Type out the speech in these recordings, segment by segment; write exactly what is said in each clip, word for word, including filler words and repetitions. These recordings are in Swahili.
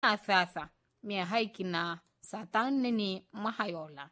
Athasa mia haikina satane ni mahayola.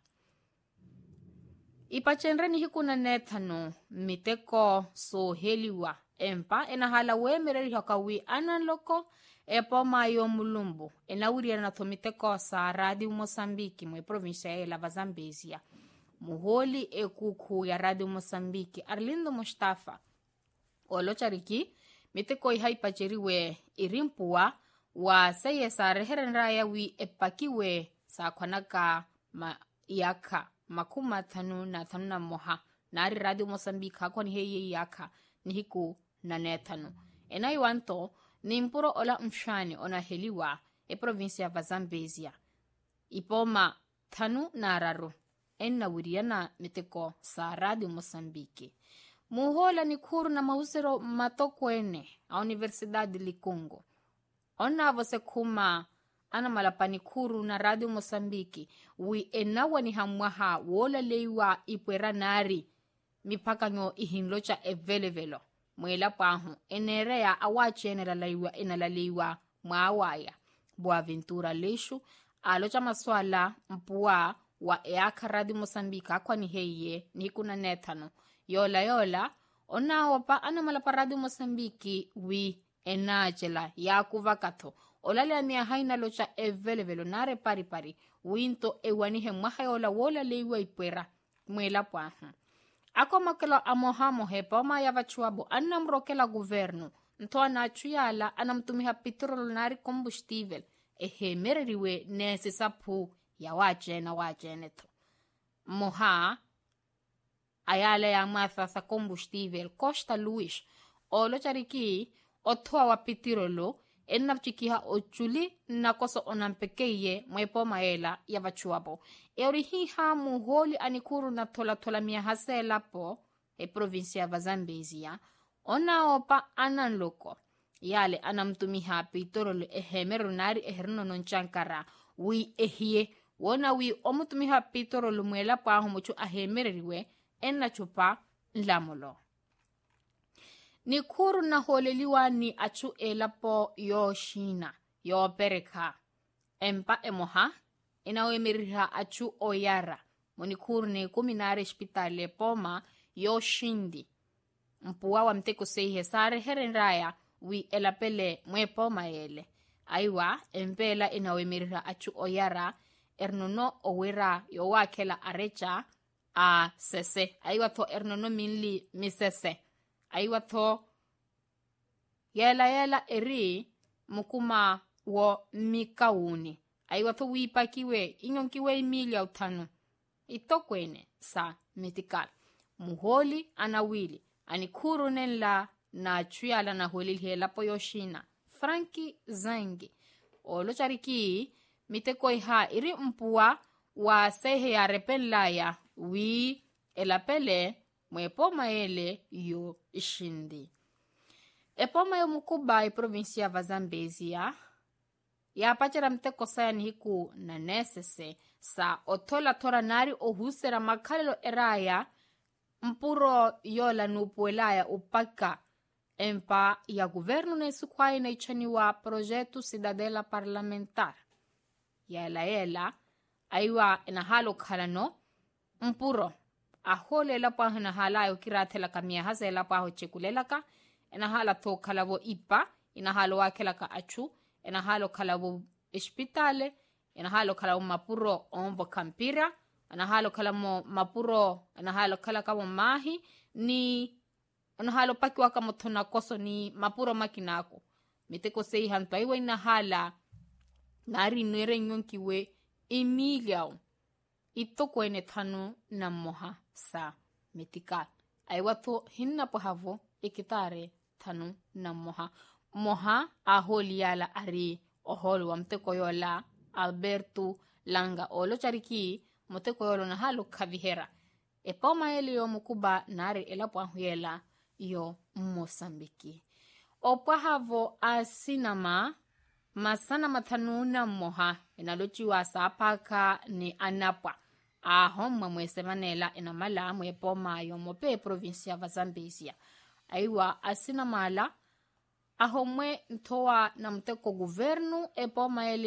Ipachenreni hikuna nethano miteko so heliwa empa enahala wemereri hakawi analoko epo mayo mulumbu enawiri na miteko sa Radio Mosambiki mwe provincia ya Lava Zambezia. Muholi ekuku ya Radio Mosambiki Arlindo Mustafa olochariki miteko ihaipacheriwe irimpua wa seye sa reherenra ya wi epakiwe sa kwanaka ma yaka makuma thanu na thanu na moha nari Radio Mosambiki hako ni heye yaka ni hiku na nethanu enai wanto ni mpuro ola mshani ona heliwa e provincia ya Vazambezia ipoma thanu na raru enna wiriana miteko sa Radio Mosambiki. Muhola ni kuru na mahusero matokwene a Universidade Likungo. Ona vose kuma ana malapani kuru na Radio Mosambiki wi enawa ni hamwaha wola leiwa ipwera nari mipaka nyo ihinlocha evelevelo. Mwela pahu enerea awache enelaleiwa enelaleiwa mwawaya. Boaventura Leshu alocha maswala mpua wa eaka Radio Mosambiki akwa ni heye ni kuna nethano. Yola yola, ona wapa ana malapa Radio Mosambiki wi enajela ya kuvakato. Olale amia haina locha evelevelo nare pari pari. Winto ewanihe mahayola wola leiwa ipwera. Mwela pahu. Ako makelo amohamo hepa oma ya vachuabo anamrokela guvernu. Ntoa na achuyala anamtumiha petrol nari combustível. Ehe mereriwe nesi sapu ya wajena wajeneto. Moha ayale ya mathasa combustível Costa Luís olo chariki otoa wa petrolo enapchikiha ochuli na koso onampekeye mwepo maela ya vachuabo. Eurihiha muholi anikuru na tola tola mia hasela po e provincia ya Zambezia. Ona opa ananloko. Yale anamtumiha petrolo ehemeru nari eherno nonchankara. Wi ehie. Wona wi omutumiha petrolo mwela paho muchu ahemereriwe enna chupa lamolo. Ni kuru na holeliwa ni achu elapo yo shina, yo pereka. Empa emoha, inawemiriha achu oyara. Monikuru ni kuminare hospitale poma yo shindi. Mpuwa wa mteko seihe sare herenraya wi elapele mwe poma ele. Aiwa, empela inawemiriha achu oyara ernono owera yo wakela arecha a sese. Aiwa to ernono minli misese. Aiwa to yela yela eri mukuma wo mikauni. Aiwa to wipakiwe inyonkiwe imili au tanu. Itokwene sa mitikal. Muholi anawili. Anikuru nenla na chuyala na holi hela po yoshina. Franki Zangi. Olo chariki miteko iha iri mpua wa sehe ya repenlaya wi elapele mwepo maele yo ishindi. Epoma yo mukuba i provincia ya Vazambezia ya pachera mteko sayani hiku na nesese sa otola tora nari ohusera makalelo eraya mpuro yola nupuelaya upaka empa ya governo nesukwai na ichaniwa projeto Cidadela Parlamentar. Yela yela aiwa inahalo kalano mpuro ahole la pa hinahala yo kiratela kamia hasa la pa ho chekulelaka inahala to kalavo ipa inahalo wakelaka achu inahalo kalavo hospitale inahalo kalavo mapuro ombo kampira inahalo kalamo mapuro inahalo kalaka mahi ni inahalo paki waka motona koso ni mapuro makinako miteko sei hanto aiwa inahala nari nere nyonkiwe emiliao itoko ene thanu na moha sa mitika aiwa to hinna pohavo ikitare thanu na moha moha aholi yala ari oholo wa mteko yola Alberto Langa olo chariki mteko yolo na halo kavihera epoma ele yo mukuba nare elapo ahuyela yo Mosambiki opahavo asinama masana mathanu na moha inalochiwa sapaka ni anapa ahomma mwese manela inamala mwepoma yo mope provincia ya Zambezia aiwa asina mala ahomwe nthowa na muteko governu epo maele